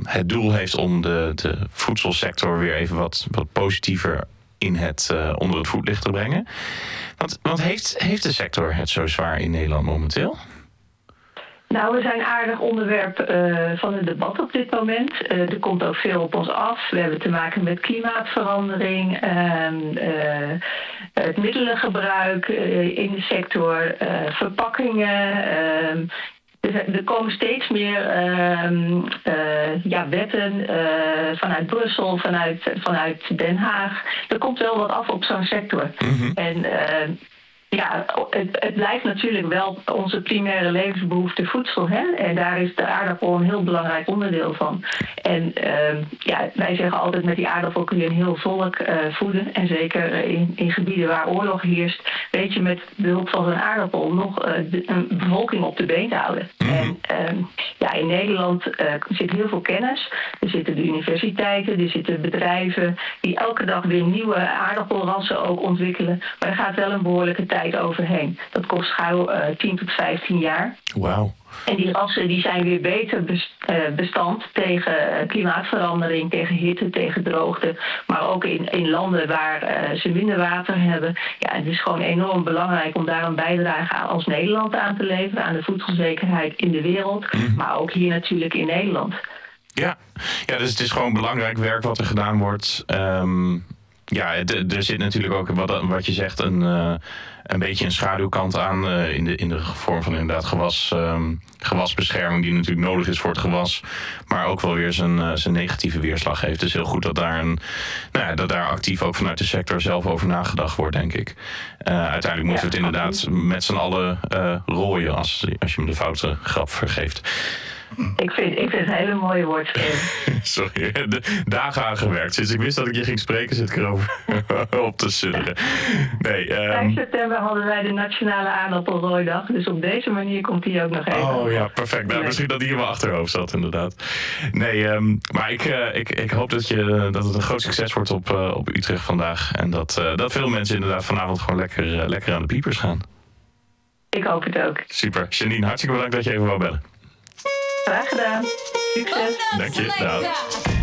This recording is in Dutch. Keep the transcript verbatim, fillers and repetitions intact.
het doel heeft om de, de voedselsector weer even wat, wat positiever in het, uh, onder het voetlicht te brengen. Want, want heeft, heeft de sector het zo zwaar in Nederland momenteel? Nou, we zijn aardig onderwerp uh, van het debat op dit moment. Uh, er komt ook veel op ons af. We hebben te maken met klimaatverandering, uh, uh, het middelengebruik uh, in de sector, uh, verpakkingen. Uh, Er komen steeds meer uh, uh, ja, wetten uh, vanuit Brussel, vanuit, vanuit Den Haag. Er komt wel wat af op zo'n sector. Mm-hmm. En uh, ja, het, het blijft natuurlijk wel onze primaire levensbehoefte voedsel. Hè? En daar is de aardappel een heel belangrijk onderdeel van. En uh, ja, wij zeggen altijd, met die aardappel kun je een heel volk uh, voeden. En zeker in, in gebieden waar oorlog heerst, weet je met behulp van zo'n aardappel nog uh, de, een bevolking op de been te houden. Mm-hmm. En uh, ja, in Nederland uh, zit heel veel kennis. Er zitten de universiteiten, er zitten bedrijven die elke dag weer nieuwe aardappelrassen ook ontwikkelen. Maar er gaat wel een behoorlijke tijd overheen. Dat kost gauw uh, tien tot vijftien jaar. Wauw. En die rassen die zijn weer beter bestand tegen klimaatverandering, tegen hitte, tegen droogte. Maar ook in, in landen waar uh, ze minder water hebben. Ja, het is gewoon enorm belangrijk om daar een bijdrage aan als Nederland aan te leveren. Aan de voedselzekerheid in de wereld. Mm. Maar ook hier natuurlijk in Nederland. Ja. ja, dus het is gewoon belangrijk werk wat er gedaan wordt. Um, ja, het, er zit natuurlijk ook wat, wat je zegt een... Uh, een beetje een schaduwkant aan uh, in, de, in de vorm van inderdaad gewas, um, gewasbescherming die natuurlijk nodig is voor het gewas, maar ook wel weer zijn, uh, zijn negatieve weerslag heeft. Dus heel goed dat daar, een, nou ja, dat daar actief ook vanuit de sector zelf over nagedacht wordt, denk ik. Uh, uiteindelijk moeten ja, we het inderdaad absoluut met z'n allen uh, rooien, als, als je me de foute grap vergeeft. Ik vind, ik vind het een hele mooie woordspeling. Sorry, de dagen aan gewerkt. Sinds ik wist dat ik je ging spreken, zit ik erover op te sudderen. Nee, um... vijf september hadden wij de Nationale Aardappelrooidag. Dus op deze manier komt die ook nog even. Oh ja, perfect. Nou, misschien dat die in mijn achterhoofd zat, inderdaad. Nee, um, maar ik, uh, ik, ik hoop dat, je, dat het een groot succes wordt op, uh, op Utrecht vandaag. En dat, uh, dat veel mensen inderdaad vanavond gewoon lekker, uh, lekker aan de piepers gaan. Ik hoop het ook. Super. Janine, hartstikke bedankt dat je even wou bellen. Graag gedaan. Succes. Dank je. Dag.